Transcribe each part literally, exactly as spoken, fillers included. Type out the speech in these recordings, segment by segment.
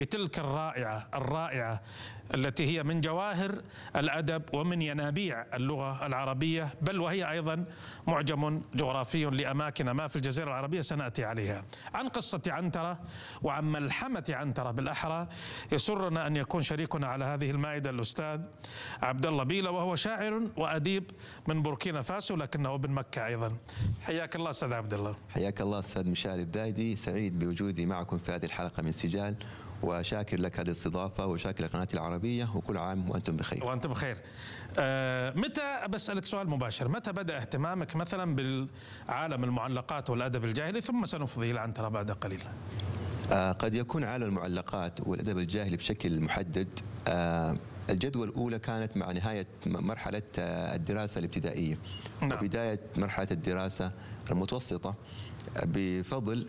تلك الرائعة الرائعة التي هي من جواهر الأدب ومن ينابيع اللغة العربية، بل وهي أيضا معجم جغرافي لأماكن ما في الجزيرة العربية سنأتي عليها. عن قصة عنترة وعن ملحمة عنترة بالأحرى يسرنا أن يكون شريكنا على هذه المائدة الأستاذ عبد الله بيلة، وهو شاعر وأديب من بوركينا فاسو لكنه ابن مكة أيضا. حياك الله أستاذ عبد الله. حياك الله أستاذ مشاري الذايدي، سعيد بوجودي معكم في هذه الحلقة من سجال، وشاكر لك هذه الاستضافة وشاكر لقناتي العربية، وكل عام وأنتم بخير. وأنتم بخير. آه متى، بسألك سؤال مباشر، متى بدأ اهتمامك مثلا بالعالم المعلقات والأدب الجاهلي، ثم سنفضي إلى عنترة بعد قليل؟ آه قد يكون عالم المعلقات والأدب الجاهلي بشكل محدد. آه الجدوى الأولى كانت مع نهاية مرحلة الدراسة الابتدائية، نعم. وبداية مرحلة الدراسة المتوسطة بفضل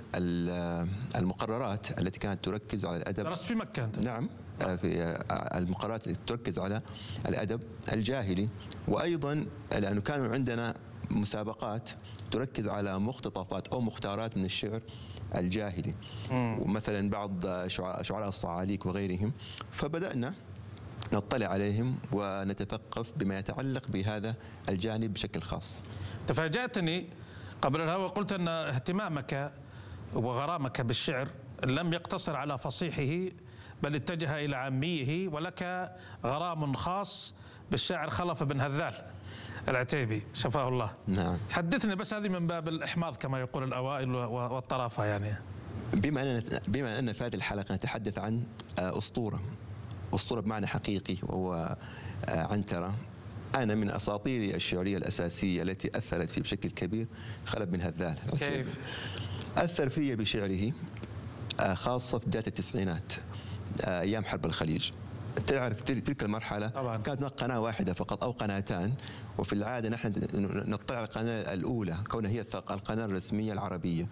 المقررات التي كانت تركز على الأدب. درست في مكة أنت؟ نعم، في المقررات التي تركز على الأدب الجاهلي، وأيضا لأنه كانوا عندنا مسابقات تركز على مقتطفات أو مختارات من الشعر الجاهلي، ومثلا بعض شعراء الصعاليك وغيرهم، فبدأنا نطلع عليهم ونتثقف بما يتعلق بهذا الجانب بشكل خاص. تفاجأتني قبل الهوى، قلت أن اهتمامك وغرامك بالشعر لم يقتصر على فصيحه بل اتجه إلى عاميه، ولك غرام خاص بالشاعر خلف بن هذال العتيبي شفاه الله. نعم. حدثني بس، هذه من باب الإحماض كما يقول الأوائل والطرافة يعني. بما أننا بما أن في هذه الحلقة نتحدث عن أسطورة أسطورة بمعنى حقيقي وهو عنترة، أنا من أساطيري الشعرية الأساسية التي أثرت في بشكل كبير خلف بن هذال. كيف؟ أثر في بشعره خاصة في بداية التسعينات أيام حرب الخليج. تعرف تلك المرحلة طبعا كانت قناة واحدة فقط أو قناتان، وفي العادة نحن نطلع على القناة الأولى كونها هي القناة الرسمية العربية.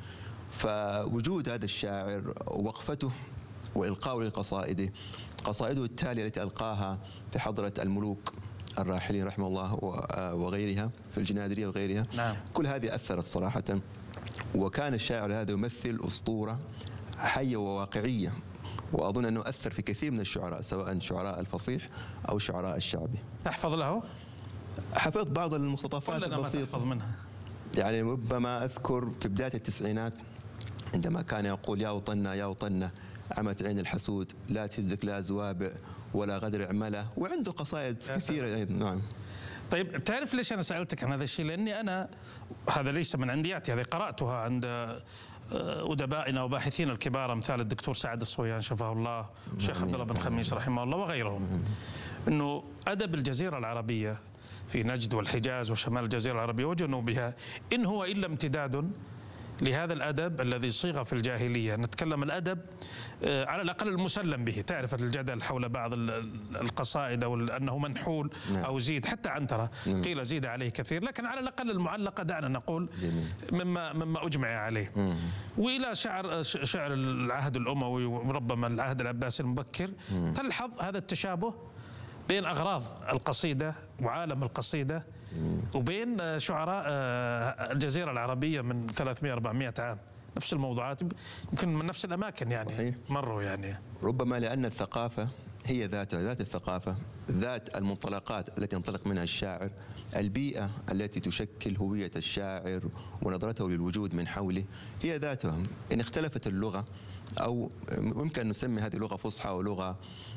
فوجود هذا الشاعر ووقفته وإلقاؤه لقصائده، قصائده التالية التي ألقاها في حضرة الملوك الراحلين رحمه الله وغيرها في الجنادرية وغيرها، نعم. كل هذه أثرت صراحة، وكان الشاعر هذا يمثل أسطورة حية وواقعية، وأظن أنه أثر في كثير من الشعراء سواء شعراء الفصيح أو شعراء الشعبي. تحفظ له؟ حفظت بعض المقتطفات البسيطة ما منها. يعني ربما أذكر في بداية التسعينات عندما كان يقول: يا وطننا يا وطننا عمت عين الحسود، لا تهزك لا زوابع ولا غدر عمله، وعنده قصائد كثيرة أيضا. نعم. طيب، تعرف ليش أنا سألتك عن هذا الشيء؟ لأني أنا هذا ليس من عندياتي، هذه قرأتها عند أدبائنا وباحثين الكبار أمثال الدكتور سعد الصويان شفاه الله، والشيخ عبد الله بن خميس رحمه الله وغيرهم، إنه أدب الجزيرة العربية في نجد والحجاز وشمال الجزيرة العربية وجنوبها إن هو إلا امتداد لهذا الأدب الذي صيغ في الجاهلية. نتكلم الأدب على الأقل المسلم به، تعرف الجدل حول بعض القصائد أو أنه منحول أو زيد، حتى عنترة قيل زيد عليه كثير، لكن على الأقل المعلقة دعنا نقول مما مما أجمع عليه. وإلى شعر شعر العهد الأموي وربما العهد العباسي المبكر تلحظ هذا التشابه بين أغراض القصيدة وعالم القصيدة وبين شعراء الجزيرة العربية من ثلاثمئة أربعمئة عام، نفس الموضوعات يمكن من نفس الأماكن يعني. صحيح. مروا يعني. ربما لأن الثقافة هي ذاتها، ذات الثقافة، ذات المنطلقات التي ينطلق منها الشاعر، البيئة التي تشكل هوية الشاعر ونظرته للوجود من حوله هي ذاتها. إن اختلفت اللغة أو يمكن أن نسمي هذه لغة فصحى أو لغة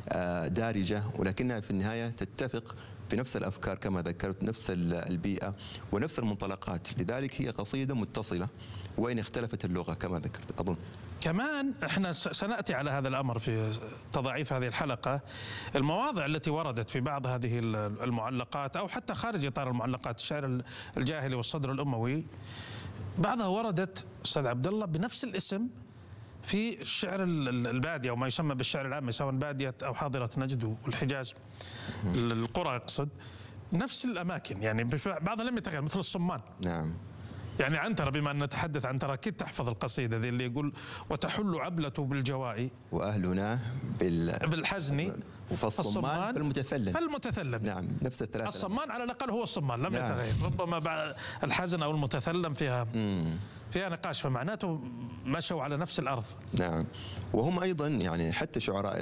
دارجة، ولكنها في النهاية تتفق في نفس الأفكار كما ذكرت، نفس البيئة ونفس المنطلقات، لذلك هي قصيدة متصلة وإن اختلفت اللغة كما ذكرت. أظن كمان احنا سنأتي على هذا الأمر في تضاعيف هذه الحلقة، المواضع التي وردت في بعض هذه المعلقات أو حتى خارج إطار المعلقات، الشعر الجاهلي والصدر الأموي، بعضها وردت أستاذ عبد الله بنفس الاسم في الشعر البادية وما يسمى بالشعر العامي، سواء بادية أو حاضرة نجد والحجاز، القرى أقصد، نفس الأماكن يعني بعضها لم يتغير، مثل الصمان. نعم. يعني عنترة، بما أن نتحدث عن ترى أكيد تحفظ القصيدة ذي اللي يقول: وتحل عبلة بالجواء وأهلنا بال... بالحزن فالصمان فالمتثلم فالمتثلم. نعم، نفس الثلاثة. الصمان على الأقل هو الصمان لم نعم. يتغير، ربما الحزن أو المتثلم فيها مم. فيها نقاش، فمعناته مشوا على نفس الأرض. نعم. وهم أيضا يعني حتى شعراء